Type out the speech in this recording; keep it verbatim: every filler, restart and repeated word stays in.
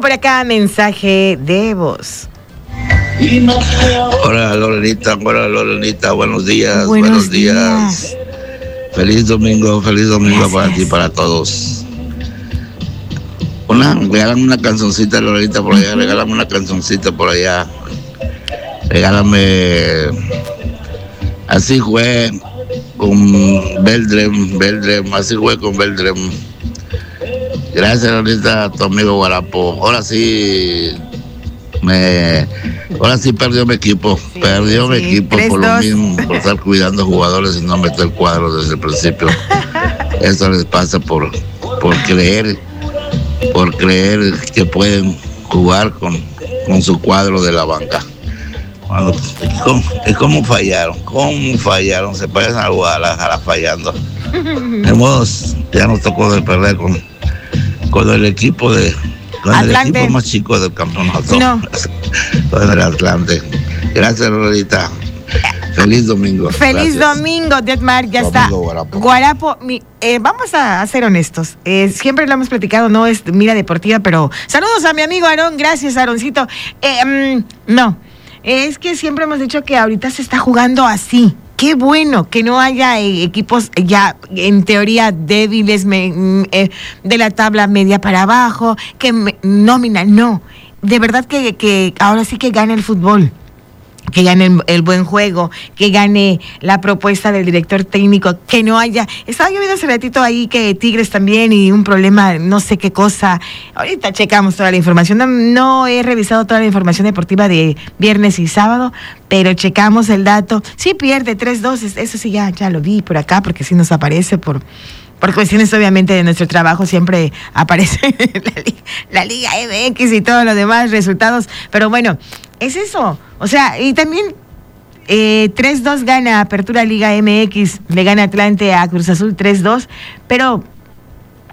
por acá mensaje de voz. Hola Lorenita, hola Lorenita, buenos días, buenos, buenos días. días. Feliz domingo, feliz domingo Gracias. Para ti y para todos. Una, regálame una cancioncita, Lorenita, por allá, uh-huh. regálame una cancioncita por allá. Regálame Así fue con Beldrem, Beldrem, así fue con Beldrem. Gracias, Lorenita, a tu amigo Guarapo. Ahora sí me ahora sí perdió mi equipo, sí, perdió sí, mi equipo por lo mismo, por estar cuidando jugadores y no meter cuadros desde el principio. Eso les pasa por, por creer, por creer que pueden jugar con, con su cuadro de la banca. Cuando, ¿cómo, ¿Cómo fallaron? ¿Cómo fallaron? Se parecen a Guadalajara fallando. De modo, ya nos tocó de perder con, con el equipo de con el equipo más chico del campeonato. No. Con el Atlante. Gracias, Lolita. Feliz domingo. Feliz Gracias. Domingo, Detmar, ya domingo, está. Guarapo. Guarapo mi, eh, vamos a, a ser honestos. Eh, siempre lo hemos platicado, no es mira deportiva, pero saludos a mi amigo Aarón. Gracias, Aaroncito. Eh, um, no, es que siempre hemos dicho que ahorita se está jugando así. Qué bueno que no haya eh, equipos ya en teoría débiles me, eh, de la tabla media para abajo, que me, nómina, no. De verdad que, que ahora sí que gane el fútbol, que gane el, el buen juego, que gane la propuesta del director técnico, que no haya... Estaba yo viendo hace ratito ahí que Tigres también y un problema, no sé qué cosa. Ahorita checamos toda la información. No, no he revisado toda la información deportiva de viernes y sábado, pero checamos el dato. Sí pierde tres dos, eso sí ya, ya lo vi por acá, porque sí nos aparece por... Por cuestiones obviamente de nuestro trabajo siempre aparece la, la Liga M X y todos los demás resultados, pero bueno, es eso, o sea, y también eh, tres dos gana Apertura Liga M X, le gana Atlante a Cruz Azul tres dos, pero